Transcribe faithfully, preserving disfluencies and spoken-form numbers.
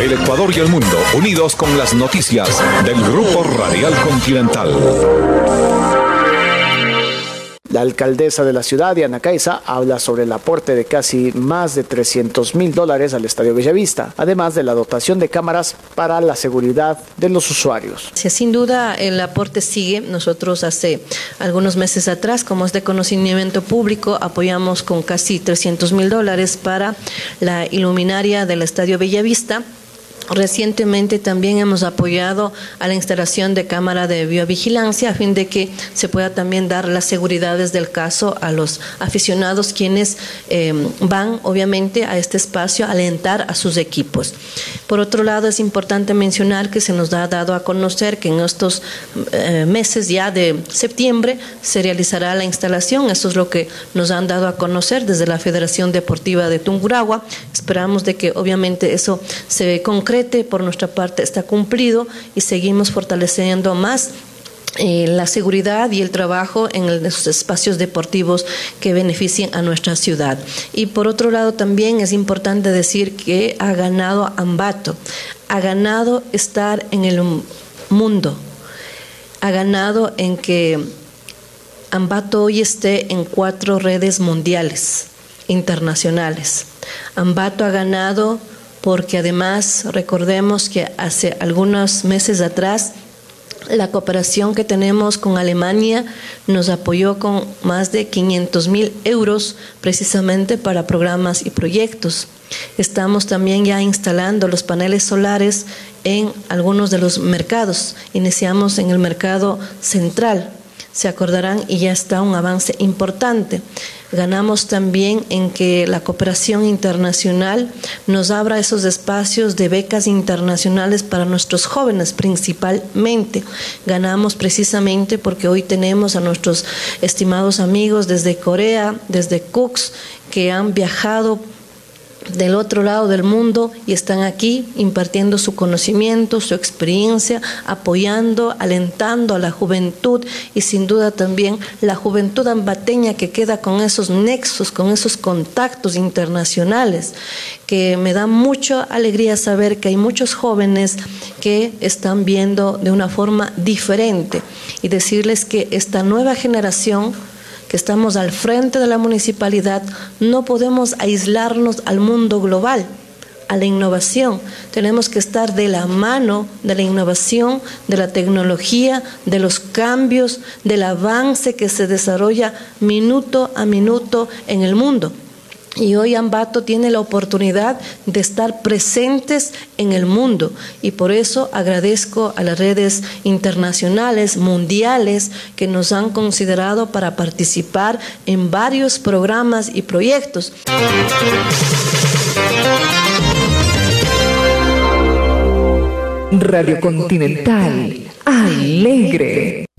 El Ecuador y el mundo unidos con las noticias del Grupo Radial Continental. La alcaldesa de la ciudad, Diana Caiza, habla sobre el aporte de casi más de trescientos mil dólares al Estadio Bellavista, además de la dotación de cámaras para la seguridad de los usuarios. Sí, sin duda el aporte sigue. Nosotros hace algunos meses atrás, como es de conocimiento público, apoyamos con casi trescientos mil dólares para la iluminaria del Estadio Bellavista. Recientemente también hemos apoyado a la instalación de cámara de biovigilancia a fin de que se pueda también dar las seguridades del caso a los aficionados quienes eh, van obviamente a este espacio a alentar a sus equipos. Por otro lado, es importante mencionar que se nos ha dado a conocer que en estos eh, meses ya de septiembre se realizará la instalación. Eso es lo que nos han dado a conocer desde la Federación Deportiva de Tungurahua. Esperamos de que obviamente eso se concrete. Por nuestra parte está cumplido y seguimos fortaleciendo más eh, la seguridad y el trabajo en el, esos espacios deportivos que beneficien a nuestra ciudad. Y por otro lado también es importante decir que ha ganado Ambato, ha ganado estar en el mundo, ha ganado en que Ambato hoy esté en cuatro redes mundiales, internacionales. Ambato ha ganado porque además recordemos que hace algunos meses atrás la cooperación que tenemos con Alemania nos apoyó con más de quinientos mil euros precisamente para programas y proyectos. Estamos también ya instalando los paneles solares en algunos de los mercados. Iniciamos en el mercado central, se acordarán, y ya está un avance importante. Ganamos también en que la cooperación internacional nos abra esos espacios de becas internacionales para nuestros jóvenes principalmente. Ganamos precisamente porque hoy tenemos a nuestros estimados amigos desde Corea, desde Cooks, que han viajado del otro lado del mundo y están aquí impartiendo su conocimiento, su experiencia, apoyando, alentando a la juventud y sin duda también la juventud ambateña que queda con esos nexos, con esos contactos internacionales, que me da mucha alegría saber que hay muchos jóvenes que están viendo de una forma diferente y decirles que esta nueva generación que estamos al frente de la municipalidad, no podemos aislarnos al mundo global, a la innovación. Tenemos que estar de la mano de la innovación, de la tecnología, de los cambios, del avance que se desarrolla minuto a minuto en el mundo. Y hoy Ambato tiene la oportunidad de estar presentes en el mundo y por eso agradezco a las redes internacionales, mundiales, que nos han considerado para participar en varios programas y proyectos. Radio Continental, alegre.